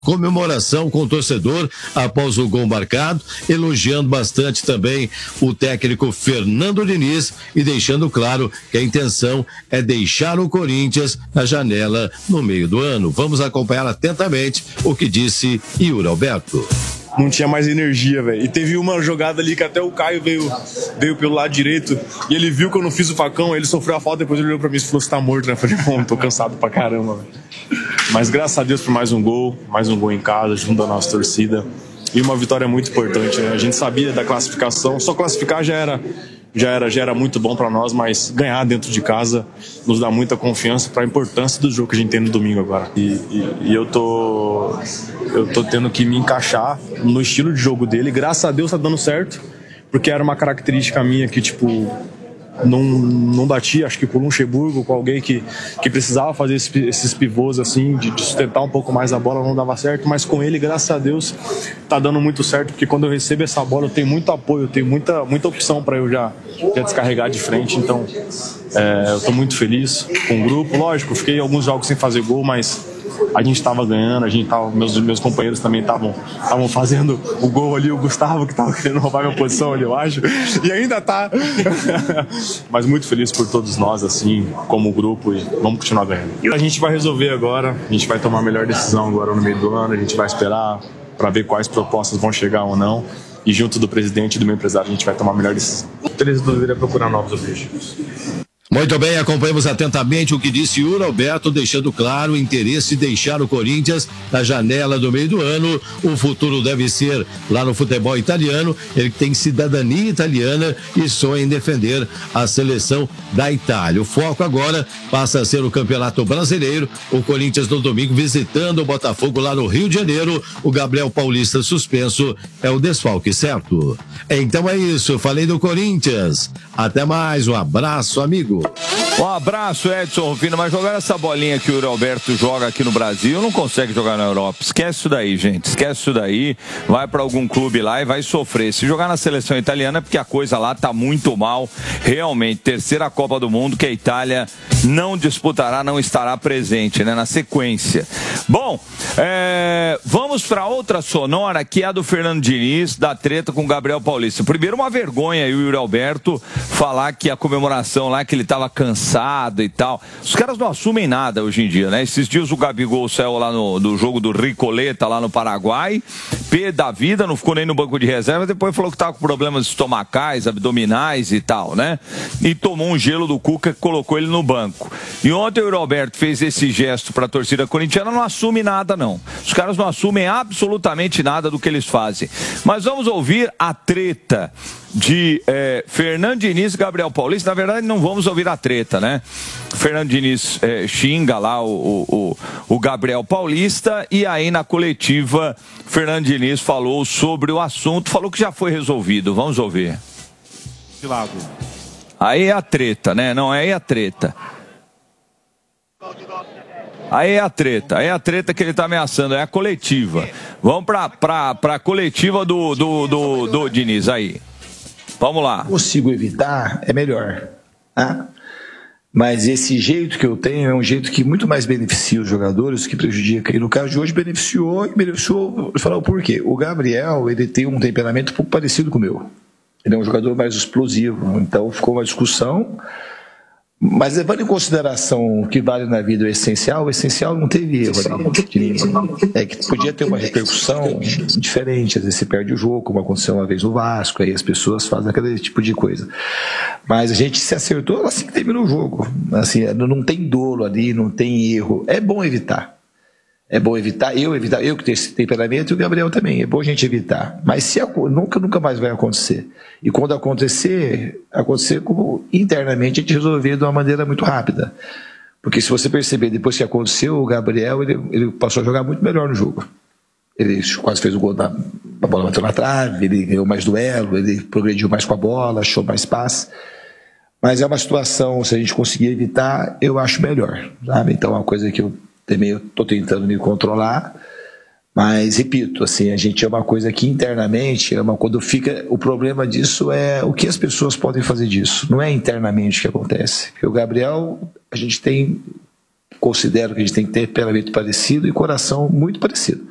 comemoração com o torcedor após o gol marcado, elogiando bastante também o técnico Fernando Diniz e deixando claro que a intenção é deixar o Corinthians na janela no meio do ano. Vamos acompanhar atentamente o que disse Yuri Alberto. Não tinha mais energia, velho. E teve uma jogada ali que até o Caio veio pelo lado direito e ele viu que eu não fiz o facão, ele sofreu a falta, depois ele olhou pra mim e falou: "Você tá morto", né? Eu falei: "Pô, tô cansado pra caramba, velho." Mas graças a Deus por mais um gol em casa, junto à nossa torcida. E uma vitória muito importante, né? A gente sabia da classificação, só classificar já era muito bom para nós, mas ganhar dentro de casa nos dá muita confiança para a importância do jogo que a gente tem no domingo agora. E eu tô tendo que me encaixar no estilo de jogo dele. Graças a Deus tá dando certo, porque era uma característica minha que, tipo, não batia, acho que com o Luxemburgo, com alguém que precisava fazer esses pivôs assim, de sustentar um pouco mais a bola, não dava certo, mas com ele, graças a Deus, tá dando muito certo, porque quando eu recebo essa bola eu tenho muito apoio, eu tenho muita opção para eu já descarregar de frente, então eu tô muito feliz com o grupo. Lógico, fiquei alguns jogos sem fazer gol, mas a gente estava ganhando, meus companheiros também estavam fazendo o gol ali, o Gustavo que estava querendo roubar minha posição ali, eu acho, e ainda tá. Mas muito feliz por todos nós, assim, como grupo, e vamos continuar ganhando. A gente vai resolver agora, a gente vai tomar a melhor decisão agora no meio do ano, a gente vai esperar para ver quais propostas vão chegar ou não, e junto do presidente e do meu empresário a gente vai tomar a melhor decisão. Eles deveriam procurar novos objetivos. Muito bem, acompanhamos atentamente o que disse Yuri Alberto, deixando claro o interesse de deixar o Corinthians na janela do meio do ano. O futuro deve ser lá no futebol italiano. Ele tem cidadania italiana e sonha em defender a seleção da Itália. O foco agora passa a ser o Campeonato Brasileiro. O Corinthians no domingo visitando o Botafogo lá no Rio de Janeiro. O Gabriel Paulista suspenso é o desfalque, certo? Então é isso, falei do Corinthians. Até mais, um abraço, amigo. Um abraço, Edson Rufino, mas jogar essa bolinha que o Yuri Alberto joga aqui no Brasil, não consegue jogar na Europa. Esquece isso daí, gente, esquece isso daí. Vai para algum clube lá e vai sofrer. Se jogar na seleção italiana é porque a coisa lá tá muito mal. Realmente, terceira Copa do Mundo que a Itália não disputará, não estará presente, né, na sequência. Bom, vamos para outra sonora, que é a do Fernando Diniz, da treta com o Gabriel Paulista. Primeiro, uma vergonha o Yuri Alberto falar que a comemoração lá, que ele estava cansado e tal. Os caras não assumem nada hoje em dia, né? Esses dias o Gabigol saiu lá no jogo do Ricoleta, lá no Paraguai, pé da vida, não ficou nem no banco de reserva, depois falou que estava com problemas estomacais, abdominais e tal, né? E tomou um gelo do Cuca que colocou ele no banco. E ontem o Yuri Alberto fez esse gesto para a torcida corintiana, não assume nada, não. Os caras não assumem absolutamente nada do que eles fazem. Mas vamos ouvir a treta de Fernando Diniz e Gabriel Paulista. Na verdade, não vamos ouvir a treta, né? Fernando Diniz xinga lá o Gabriel Paulista, e aí na coletiva Fernando Diniz falou sobre o assunto, falou que já foi resolvido. Vamos ouvir. De lado. Aí é a treta, né? Não, aí é a treta. Aí é a treta que ele tá ameaçando, é a coletiva. Vamos pra coletiva do Diniz aí. Vamos lá. Consigo evitar, é melhor. Tá? Mas esse jeito que eu tenho é um jeito que muito mais beneficia os jogadores que prejudica. E no caso de hoje beneficiou, vou falar o porquê. O Gabriel, ele tem um temperamento um pouco parecido com o meu. Ele é um jogador mais explosivo, então ficou uma discussão. Mas levando em consideração o que vale na vida o essencial não teve erro ali. É que podia ter uma repercussão diferente, às vezes você perde o jogo, como aconteceu uma vez no Vasco, aí as pessoas fazem aquele tipo de coisa. Mas a gente se acertou assim que terminou o jogo. Assim, não tem dolo ali, não tem erro. É bom evitar. Eu que tenho esse temperamento e o Gabriel também. É bom a gente evitar. Mas nunca mais vai acontecer. E quando acontecer como internamente a gente resolver de uma maneira muito rápida. Porque se você perceber, depois que aconteceu, o Gabriel ele passou a jogar muito melhor no jogo. Ele quase fez o gol, a bola bateu na trave, ele ganhou mais duelo, ele progrediu mais com a bola, achou mais passe. Mas é uma situação, se a gente conseguir evitar, eu acho melhor. Sabe? Então é uma coisa que eu também estou tentando me controlar, mas repito, assim, a gente é uma coisa que internamente, quando fica, o problema disso é o que as pessoas podem fazer disso, não é internamente que acontece. Porque o Gabriel, considero que a gente tem que ter temperamento parecido e coração muito parecido.